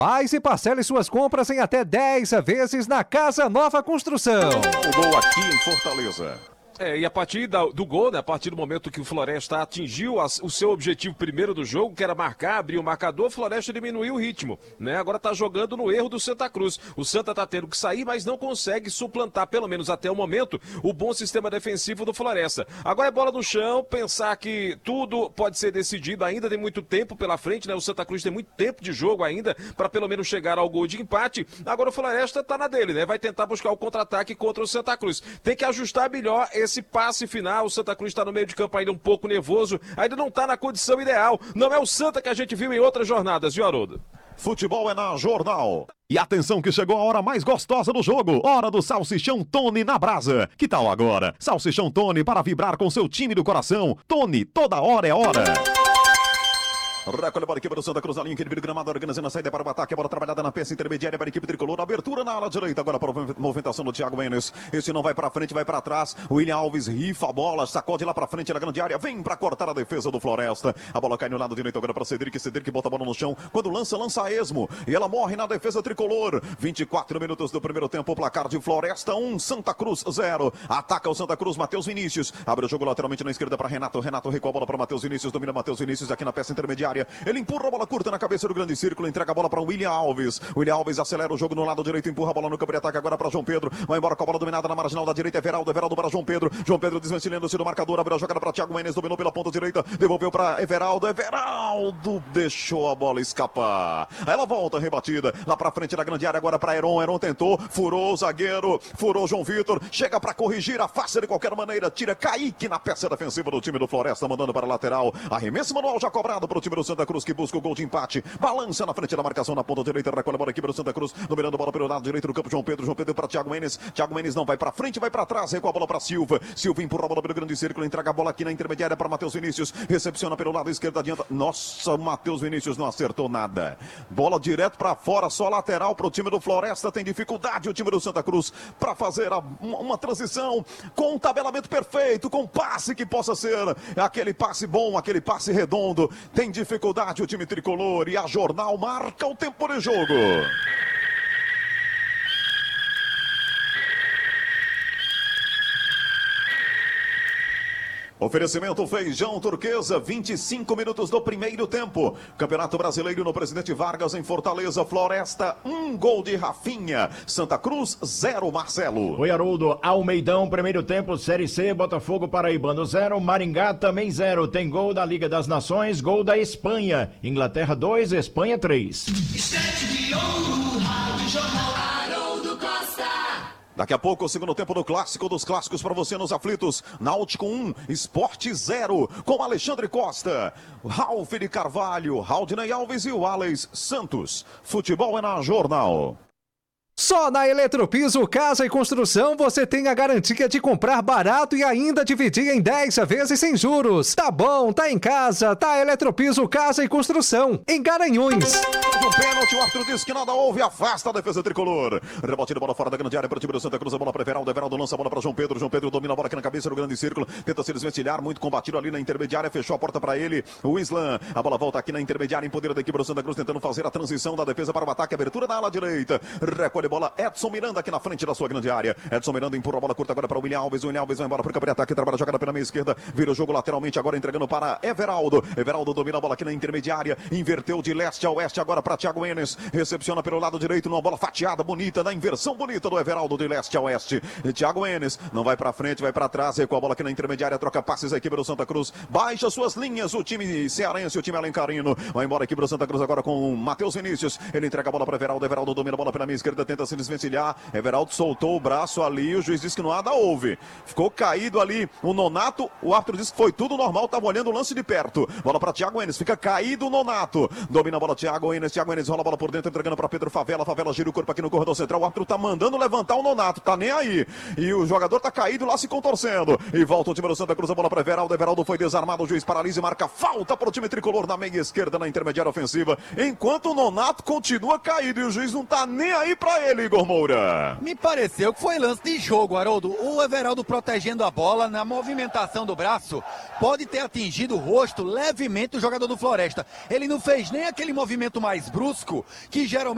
Paz e parcele suas compras em até 10 vezes na Casa Nova Construção. O gol aqui em Fortaleza. E a partir do gol, né, a partir do momento que o Floresta atingiu o seu objetivo primeiro do jogo, que era marcar, abrir o marcador, o Floresta diminuiu o ritmo, né? Agora tá jogando no erro do Santa Cruz. O Santa tá tendo que sair, mas não consegue suplantar, pelo menos até o momento, o bom sistema defensivo do Floresta. Agora é bola no chão, pensar que tudo pode ser decidido, ainda tem muito tempo pela frente, né? O Santa Cruz tem muito tempo de jogo ainda, para pelo menos chegar ao gol de empate. Agora o Floresta tá na dele, né? Vai tentar buscar o contra-ataque contra o Santa Cruz. Tem que ajustar melhor esse passe final. O Santa Cruz está no meio de campo ainda um pouco nervoso, ainda não está na condição ideal. Não é o Santa que a gente viu em outras jornadas, viu, Haroldo? Futebol é na Jornal. E atenção que chegou a hora mais gostosa do jogo, hora do Salsichão Tony na brasa. Que tal agora? Salsichão Tony para vibrar com seu time do coração. Tony, toda hora é hora. Recolhe a bola, equipe do Santa Cruz, a linha que divide o gramado, organizando a saída para o ataque, a bola trabalhada na peça intermediária para a equipe tricolor, abertura na ala direita, agora para a movimentação do Thiago Enes, esse não vai para frente, vai para trás, o William Alves rifa a bola, sacode lá para frente na grande área, vem para cortar a defesa do Floresta, a bola cai no lado direito agora para Cedric bota a bola no chão, quando lança a esmo, e ela morre na defesa tricolor, 24 minutos do primeiro tempo, o placar de Floresta 1, Santa Cruz 0, ataca o Santa Cruz, Matheus Vinícius, abre o jogo lateralmente na esquerda para Renato recua a bola para Matheus Vinícius, domina Matheus Vinícius aqui na peça intermediária, ele empurra a bola curta na cabeça do grande círculo, entrega a bola para o William Alves. William Alves acelera o jogo no lado direito, empurra a bola no campo de ataque agora para João Pedro. Vai embora com a bola dominada na marginal da direita, Everaldo para João Pedro. João Pedro desvencilhando-se do marcador, abriu a jogada para Thiago Enes, dominou pela ponta direita, devolveu para Everaldo. Everaldo deixou a bola escapar. Aí ela volta rebatida lá para frente da grande área agora para Heron. Heron tentou, furou o zagueiro, furou João Vitor, chega para corrigir, afasta de qualquer maneira, tira Kaique na peça defensiva do time do Floresta, mandando para a lateral. Arremesso manual já cobrado para o time do Santa Cruz que busca o gol de empate, balança na frente da marcação na ponta direita, recolhe a bola aqui para o Santa Cruz, dominando a bola pelo lado direito do campo, João Pedro para Thiago Enes não vai para frente, vai para trás, recua a bola para Silva empurra a bola pelo grande círculo, entrega a bola aqui na intermediária para Matheus Vinícius, recepciona pelo lado esquerdo, adianta, nossa, Matheus Vinícius não acertou nada, bola direto para fora, só lateral para o time do Floresta, tem dificuldade o time do Santa Cruz para fazer uma transição com um tabelamento perfeito, com um passe que possa ser aquele passe bom, aquele passe redondo, tem dificuldade o time tricolor. E a Jornal marca o tempo de jogo. Oferecimento Feijão Turquesa, 25 minutos do primeiro tempo. Campeonato Brasileiro no Presidente Vargas em Fortaleza, Floresta, 1 gol de Rafinha. Santa Cruz, 0, Marcelo. Oi, Haroldo. Almeidão, primeiro tempo, Série C, Botafogo Paraibano 0, Maringá também 0. Tem gol da Liga das Nações, gol da Espanha. Inglaterra 2, Espanha 3. Daqui a pouco o segundo tempo do clássico dos clássicos para você nos aflitos. Náutico 1, Sport 0, com Alexandre Costa, Ralf de Carvalho, Raudinei Alves e o Alex Santos. Futebol é na Jornal. Só na Eletropiso Casa e Construção você tem a garantia de comprar barato e ainda dividir em 10 vezes sem juros. Tá bom, tá em casa, tá Eletropiso Casa e Construção, em Garanhuns. Um pênalti, o árbitro diz que nada houve, afasta a defesa tricolor. Rebote de bola fora da grande área para o time do Santa Cruz, a bola para Everaldo lança a bola para João Pedro domina a bola aqui na cabeça do grande círculo, tenta se desvencilhar, muito combatido ali na intermediária, fechou a porta para ele, o Islam, a bola volta aqui na intermediária, em poder da equipe do Santa Cruz, tentando fazer a transição da defesa para o ataque, abertura na ala direita, recolhe bola, Edson Miranda aqui na frente da sua grande área, Edson Miranda empurra a bola curta agora para o William Alves vai embora para o campo de ataque, trabalha a jogada pela meia esquerda, vira o jogo lateralmente, agora entregando para Everaldo domina a bola aqui na intermediária, inverteu de leste a oeste agora para Thiago Enes, recepciona pelo lado direito, numa bola fatiada, bonita, na inversão bonita do Everaldo de leste a oeste, e Thiago Enes não vai para frente, vai para trás, recua a bola aqui na intermediária, troca passes a equipe do Santa Cruz, baixa suas linhas, o time cearense, o time alencarino, vai embora a equipe do Santa Cruz agora com o Matheus Vinícius, ele entrega a bola para Everaldo domina a bola pela meia esquerda, tenta se desvencilhar, Everaldo soltou o braço ali, o juiz disse que nada houve, ficou caído ali o Nonato, o árbitro disse que foi tudo normal, estava olhando o lance de perto, bola para Thiago Enes, fica caído o Nonato, domina a bola Thiago Enes rola a bola por dentro, entregando para Pedro Favela gira o corpo aqui no corredor central, o árbitro tá mandando levantar o Nonato, tá nem aí, e o jogador tá caído lá se contorcendo, e volta o time do Santa Cruz, a bola para Everaldo foi desarmado, o juiz paralisa e marca falta para o time tricolor na meia esquerda, na intermediária ofensiva, enquanto o Nonato continua caído e o juiz não tá nem aí para ele, Igor Moura. Me pareceu que foi lance de jogo, Haroldo, o Everaldo protegendo a bola, na movimentação do braço, pode ter atingido o rosto levemente o jogador do Floresta, ele não fez nem aquele movimento mais brusco, que geralmente